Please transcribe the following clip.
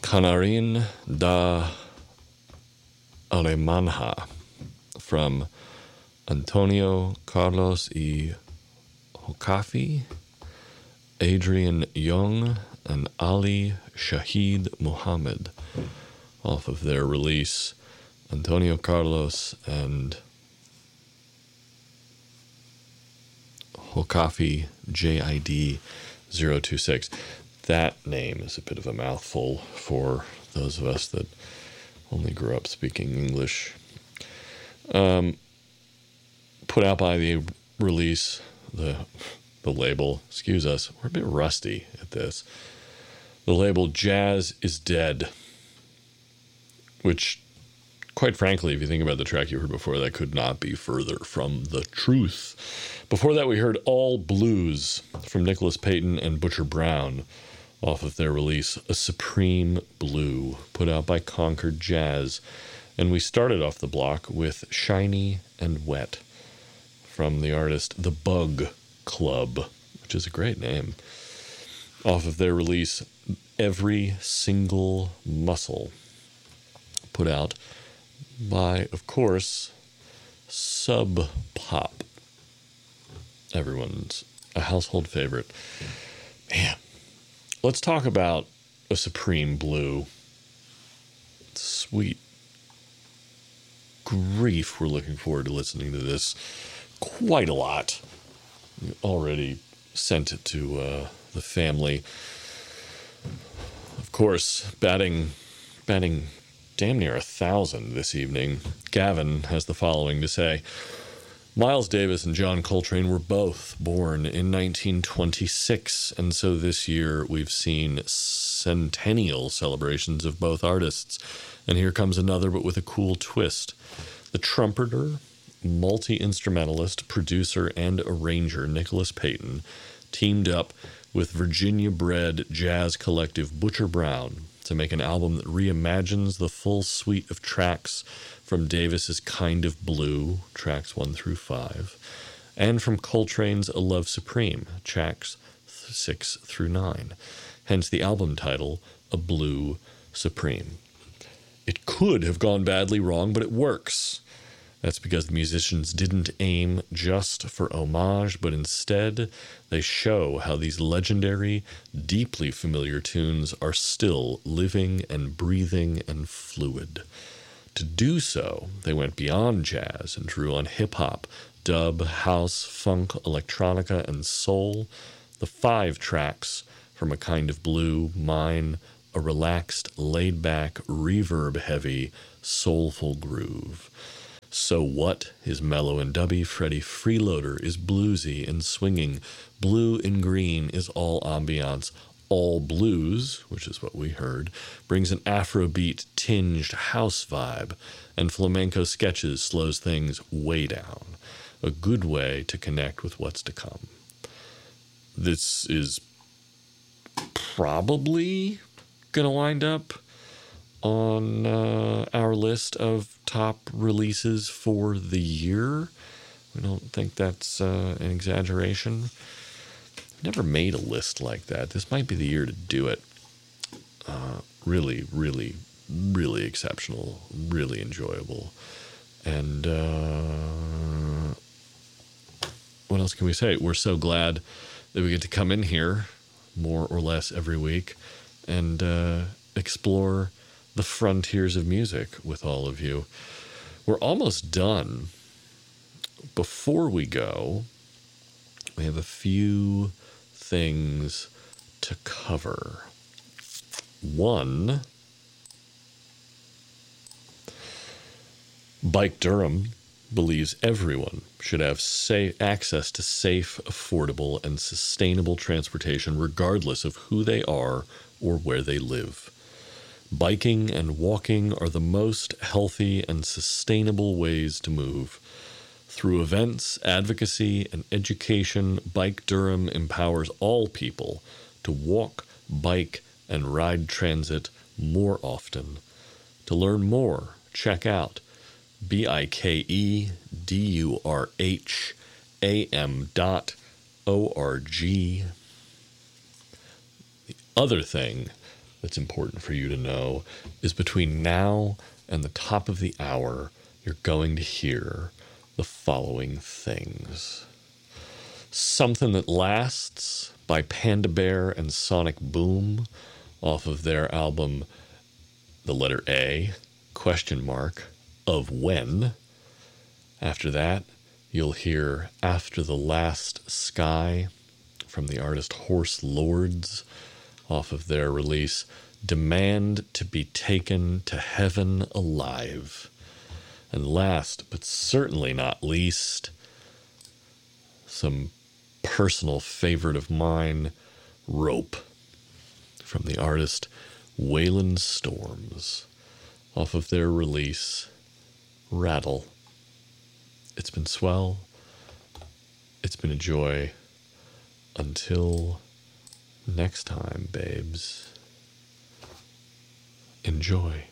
Canarin da Alemanja from Antonio Carlos y Hokafi, Adrian Young, and Ali Shahid Muhammad, off of their release Antonio Carlos and Hokafi JID 026. That name is a bit of a mouthful for those of us that only grew up speaking English. Put out by the release, the label, excuse us, we're a bit rusty at this. The label Jazz is Dead, which, quite frankly, if you think about the track you heard before, that could not be further from the truth. Before that, we heard All Blues from Nicholas Payton and Butcher Brown off of their release A Supreme Blue, put out by Concord Jazz. And we started off the block with Shiny and Wet from the artist The Bug Club, which is a great name, off of their release Every Single Muscle, put out by, of course, Sub Pop. Everyone's a household favorite. Man, let's talk about A Supreme Blue. Sweet grief, we're looking forward to listening to this quite a lot. We already sent it to the family. Of course, batting damn near 1,000 this evening. Gavin has the following to say. Miles Davis and John Coltrane were both born in 1926, and so this year we've seen centennial celebrations of both artists. And here comes another, but with a cool twist. The trumpeter, multi-instrumentalist, producer, and arranger Nicholas Payton teamed up with Virginia-bred jazz collective Butcher Brown to make an album that reimagines the full suite of tracks from Davis's Kind of Blue, tracks 1 through 5, and from Coltrane's A Love Supreme, tracks 6 through 9. Hence the album title, A Blue Supreme. It could have gone badly wrong, but it works. That's because the musicians didn't aim just for homage, but instead they show how these legendary, deeply familiar tunes are still living and breathing and fluid. To do so, they went beyond jazz and drew on hip-hop, dub, house, funk, electronica, and soul. The 5 tracks from A Kind of Blue, mine, a relaxed, laid-back, reverb-heavy, soulful groove. So What is mellow and dubby, Freddie Freeloader is bluesy and swinging, Blue in Green is all ambiance, All Blues, which is what we heard, brings an Afrobeat tinged house vibe, and Flamenco Sketches slows things way down. A good way to connect with what's to come. This is probably going to wind up on our list of top releases for the year. We don't think that's an exaggeration. I've never made a list like that. This might be the year to do it. Really, really, really exceptional, really enjoyable. And what else can we say? We're so glad that we get to come in here more or less every week and explore the frontiers of music with all of you. We're almost done. Before we go, we have a few things to cover. One, Bike Durham believes everyone should have access to safe, affordable, and sustainable transportation regardless of who they are or where they live. Biking and walking are the most healthy and sustainable ways to move. Through events, advocacy, and education, Bike Durham empowers all people to walk, bike, and ride transit more often. To learn more, check out bikedurham.org. The other thing that's important for you to know is between now and the top of the hour, you're going to hear the following things. Something That Lasts by Panda Bear and Sonic Boom off of their album, the letter A, question mark, of When. After that, you'll hear After the Last Sky from the artist Horse Lords off of their release Demand to Be Taken to Heaven Alive. And last, but certainly not least, some personal favorite of mine, Rope, from the artist Waylon Storms off of their release Rattle. It's been swell. It's been a joy. Until next time, babes. Enjoy.